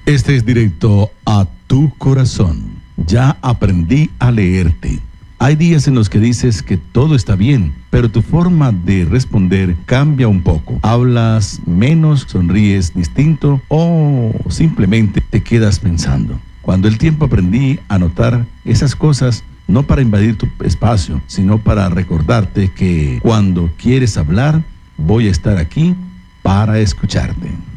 Este es directo a tu corazón. Ya aprendí a leerte. Hay días en los que dices que todo está bien, pero tu forma de responder cambia un poco. Hablas menos, sonríes distinto o simplemente te quedas pensando. Cuando el tiempo aprendí a notar esas cosas, no para invadir tu espacio, sino para recordarte que cuando quieres hablar, voy a estar aquí para escucharte.